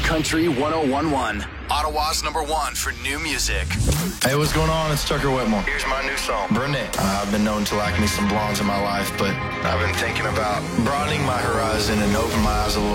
Country 101.1. Ottawa's #1 for new music. Hey, what's going on? It's Tucker Whitmore. Here's my new song, Brunette. I've been known to like me some blondes in my life, but I've been thinking about broadening my horizon and open my eyes a little